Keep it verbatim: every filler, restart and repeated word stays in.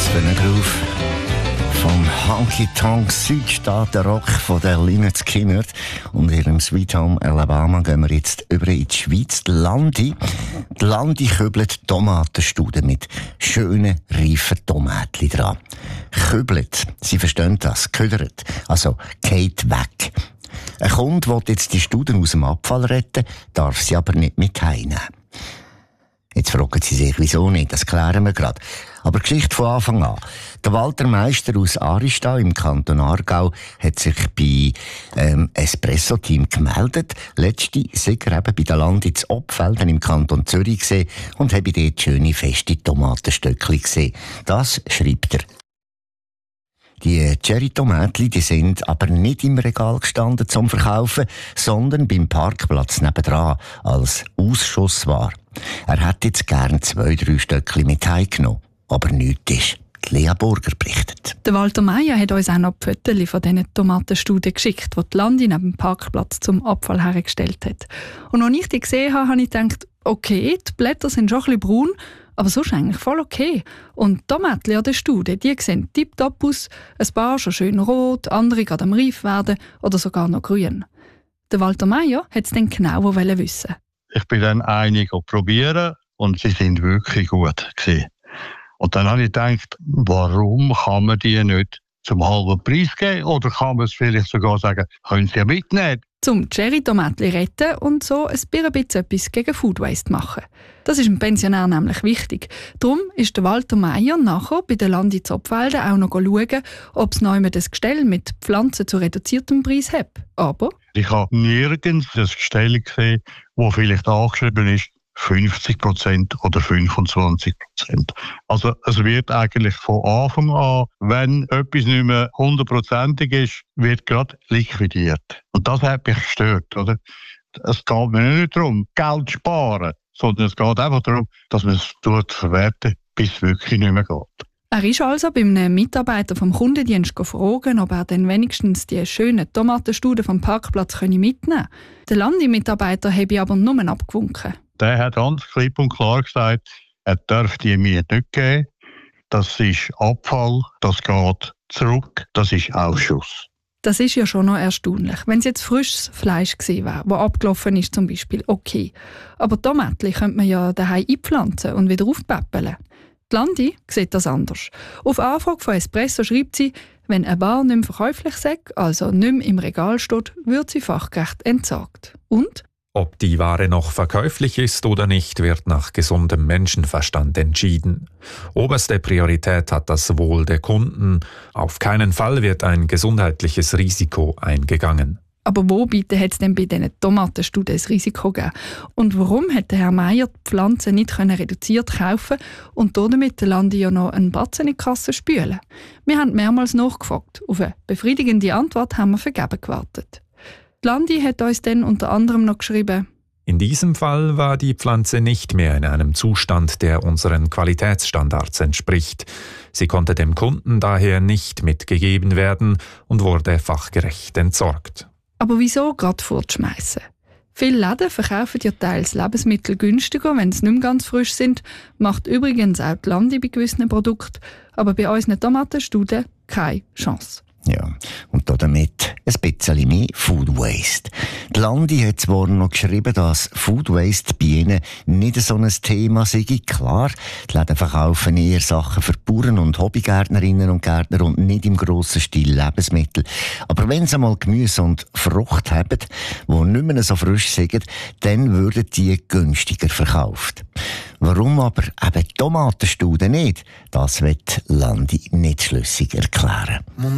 bin ich drauf. Vom Honky-Tonk Südstaaten-Rock von der Lynyrd Skynyrd und ihrem Sweet Home Alabama gehen wir jetzt über in die Schweiz. Die Landi. Die Landi kübelt Tomatenstuden mit schönen, reifen Tomaten dran. Kübelt, Sie verstehen das, ködert, also geht weg. Ein Kunde will jetzt die Studen aus dem Abfall retten, darf sie aber nicht mit heimnehmen. Jetzt fragen Sie sich, wieso nicht? Das klären wir gerade. Aber Geschichte von Anfang an. Der Walter Meister aus Arista im Kanton Aargau hat sich bei ähm, Espresso-Team gemeldet. Letzte sei er eben bei der Landi in Oppfelden im Kanton Zürich gesehen und habe dort schöne, feste Tomatenstöckchen gesehen. Das schreibt er. Die Cherry-Tomatli, die sind aber nicht im Regal gestanden zum Verkaufen, sondern beim Parkplatz nebendran als Ausschussware. Er hätte jetzt gern zwei, drei Stöckchen mit heimgenommen, aber nichts ist. Die Lea Burger berichtet. Der Walter Meier hat uns auch noch die Fotos von diesen Tomatenstuden geschickt, die die Landi neben dem Parkplatz zum Abfall hergestellt hat. Und als ich die gesehen habe, habe ich gedacht, okay, die Blätter sind schon ein bisschen braun, aber sonst eigentlich voll okay. Und die Tomaten an der Stude, die sehen tipptopp aus, ein paar schon schön rot, andere gerade am reif werden oder sogar noch grün. Der Walter Meier wollte es dann genauer wissen. Ich bin dann einige probieren und sie sind wirklich gut gewesen. Und dann habe ich gedacht, warum kann man die nicht zum halben Preis geben? Oder kann man es vielleicht sogar sagen, können Sie ja mitnehmen? Zum Cherry-Tomatli retten und so ein bisschen etwas gegen Food Waste machen. Das ist dem Pensionär nämlich wichtig. Darum ist der Walter Meier nachher bei der Landi Zopfelden auch noch schauen, ob es noch ein Gestell mit Pflanzen zu reduziertem Preis hat. Aber ich habe nirgends das Gestell gesehen, wo vielleicht angeschrieben ist, fünfzig Prozent oder fünfundzwanzig Prozent. Also es wird eigentlich von Anfang an, wenn etwas nicht mehr hundertprozentig ist, wird gerade liquidiert. Und das hat mich gestört, oder? Es geht mir nicht darum, Geld sparen, sondern es geht einfach darum, dass man es verwerten, bis es wirklich nicht mehr geht. Er ist also bei einem Mitarbeiter vom Kundendienst gefragt, ob er dann wenigstens die schönen Tomatenstuden vom Parkplatz mitnehmen könne. Der Landi-Mitarbeiter habe aber nur abgewunken. Der hat ganz klipp und klar gesagt, er darf die mir nicht geben. Das ist Abfall, das geht zurück, das ist Ausschuss. Das ist ja schon noch erstaunlich. Wenn es jetzt frisches Fleisch gewesen wäre, das abgelaufen ist zum Beispiel, okay. Aber Tomaten könnte man ja daheim einpflanzen und wieder aufpäppeln. Die Landi sieht das anders. Auf Anfrage von Espresso schreibt sie, wenn eine Ware nicht mehr verkäuflich sei, also nicht mehr im Regal steht, wird sie fachgerecht entsorgt. Und? Ob die Ware noch verkäuflich ist oder nicht, wird nach gesundem Menschenverstand entschieden. Oberste Priorität hat das Wohl der Kunden. Auf keinen Fall wird ein gesundheitliches Risiko eingegangen. Aber wo bitte hat es denn bei diesen Tomatenstuden ein Risiko gegeben? Und warum hätte Herr Meier die Pflanzen nicht reduziert kaufen und damit der Landi ja noch einen Batzen in die Kasse spülen? Wir haben mehrmals nachgefragt. Auf eine befriedigende Antwort haben wir vergebens gewartet. Die Landi hat uns dann unter anderem noch geschrieben: In diesem Fall war die Pflanze nicht mehr in einem Zustand, der unseren Qualitätsstandards entspricht. Sie konnte dem Kunden daher nicht mitgegeben werden und wurde fachgerecht entsorgt. Aber wieso gerade fortschmeißen? Viele Läden verkaufen ja teils Lebensmittel günstiger, wenn sie nicht mehr ganz frisch sind. Macht übrigens auch die Landi bei gewissen Produkten. Aber bei unseren Tomatenstuden keine Chance. Ja, und damit ein bisschen mehr Food Waste. Die Landi hat zwar noch geschrieben, dass Food Waste bei ihnen nicht so ein Thema sei. Klar, die Läden verkaufen eher Sachen für Bauern und Hobbygärtnerinnen und Gärtner und nicht im grossen Stil Lebensmittel. Aber wenn sie einmal Gemüse und Frucht haben, die nicht mehr so frisch sind, dann würden die günstiger verkauft. Warum aber eben Tomatenstuden nicht, das wird Landi nicht schlüssig erklären.